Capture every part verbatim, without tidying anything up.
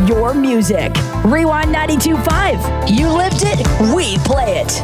your music. Rewind ninety-two point five. You lived it, we play it.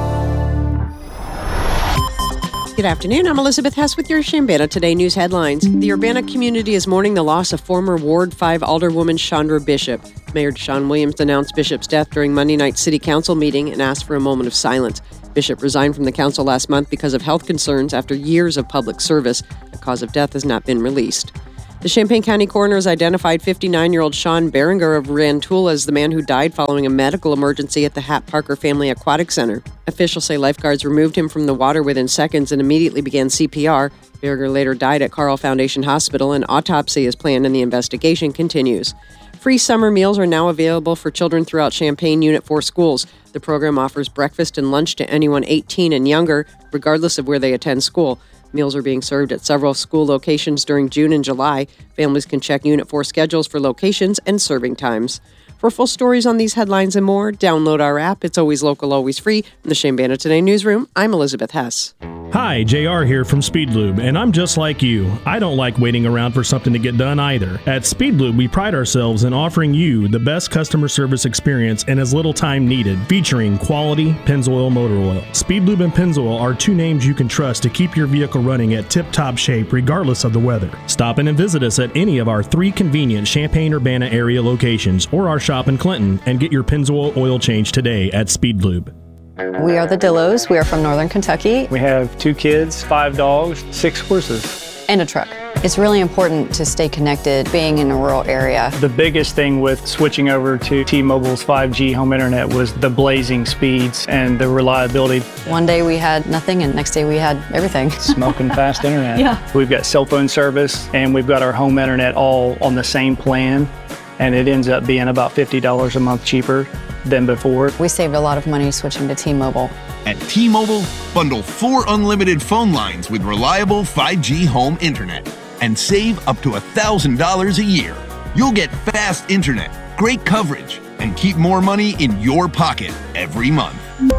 Good afternoon. I'm Elizabeth Hess with your Chambana Today news headlines. The Urbana community is mourning the loss of former Ward five Alderwoman Chandra Bishop. Mayor Deshaun Williams announced Bishop's death during Monday night's city council meeting and asked for a moment of silence. Bishop resigned from the council last month because of health concerns after years of public service. The cause of death has not been released. The Champaign County coroner has identified fifty-nine-year-old Sean Berenger of Rantoul as the man who died following a medical emergency at the Hat Parker Family Aquatic Center. Officials say lifeguards removed him from the water within seconds and immediately began C P R. Berenger later died at Carle Foundation Hospital. An autopsy is planned and the investigation continues. Free summer meals are now available for children throughout Champaign Unit four schools. The program offers breakfast and lunch to anyone eighteen and younger, regardless of where they attend school. Meals are being served at several school locations during June and July. Families can check Unit four schedules for locations and serving times. For full stories on these headlines and more, download our app. It's always local, always free. From the Chambana Today newsroom, I'm Elizabeth Hess. Hi, J R here from Speed Lube, and I'm just like you. I don't like waiting around for something to get done either. At Speed Lube, we pride ourselves in offering you the best customer service experience in as little time needed, featuring quality Pennzoil motor oil. Speed Lube and Pennzoil are two names you can trust to keep your vehicle running at tip-top shape regardless of the weather. Stop in and visit us at any of our three convenient Champaign-Urbana area locations or our shop in Clinton and get your Pennzoil oil change today at Speed Lube. We are the Dillos. We are from Northern Kentucky. We have two kids, five dogs, six horses. And a truck. It's really important to stay connected being in a rural area. The biggest thing with switching over to T-Mobile's five G home internet was the blazing speeds and the reliability. One day we had nothing and next day we had everything. Smoking fast internet. Yeah. We've got cell phone service and we've got our home internet all on the same plan, and it ends up being about fifty dollars a month cheaper than before. We saved a lot of money switching to T-Mobile. At T-Mobile, bundle four unlimited phone lines with reliable five G home internet and save up to one thousand dollars a year. You'll get fast internet, great coverage, and keep more money in your pocket every month.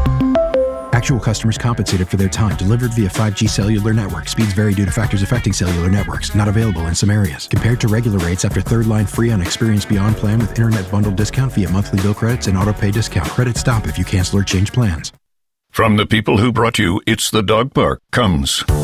Actual customers compensated for their time. Delivered via five G cellular network. Speeds vary due to factors affecting cellular networks. Not available in some areas. Compared to regular rates after third line free on Experience Beyond plan with internet bundle discount via monthly bill credits and auto pay discount. Credits stop if you cancel or change plans. From the people who brought you It's the Dog Park comes